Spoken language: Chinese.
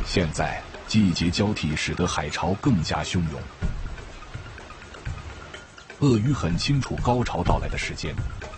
现在季节交替，使得海潮更加汹涌。鳄鱼很清楚高潮到来的时间，